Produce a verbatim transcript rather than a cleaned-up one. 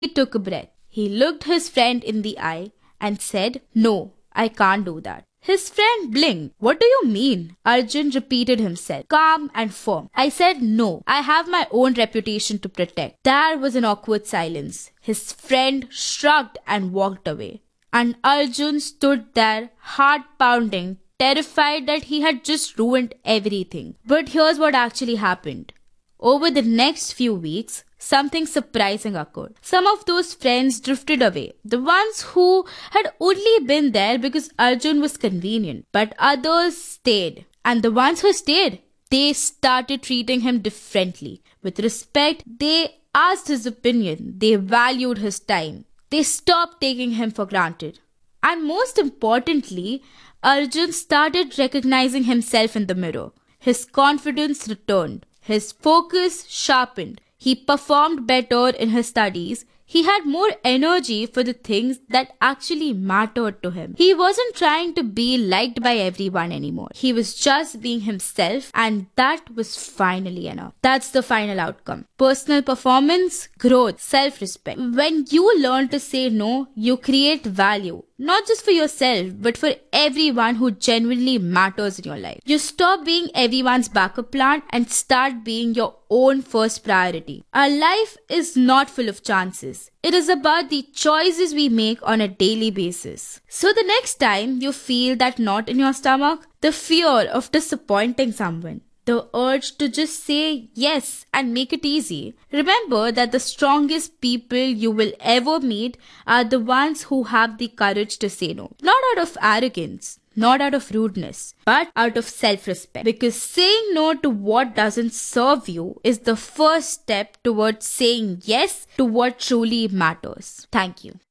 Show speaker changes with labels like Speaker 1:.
Speaker 1: took a breath. He looked his friend in the eye and said, "No, I can't do that." His friend blinked. "What do you mean?" Arjun repeated himself, calm and firm. "I said no. I have my own reputation to protect." There was an awkward silence. His friend shrugged and walked away. And Arjun stood there, heart pounding, terrified that he had just ruined everything. But here's what actually happened. Over the next few weeks, something surprising occurred. Some of those friends drifted away, the ones who had only been there because Arjun was convenient. But others stayed. And the ones who stayed, they started treating him differently. With respect, they asked his opinion. They valued his time. They stopped taking him for granted. And most importantly, Arjun started recognizing himself in the mirror. His confidence returned. His focus sharpened. He performed better in his studies. He had more energy for the things that actually mattered to him. He wasn't trying to be liked by everyone anymore. He was just being himself, and that was finally enough. That's the final outcome. Personal performance, growth, self-respect. When you learn to say no, you create value. Not just for yourself, but for everyone who genuinely matters in your life. You stop being everyone's backup plan and start being your own first priority. Our life is not full of chances. It is about the choices we make on a daily basis. So the next time you feel that knot in your stomach, the fear of disappointing someone, the urge to just say yes and make it easy, remember that the strongest people you will ever meet are the ones who have the courage to say no. Not out of arrogance, not out of rudeness, but out of self-respect. Because saying no to what doesn't serve you is the first step towards saying yes to what truly matters. Thank you.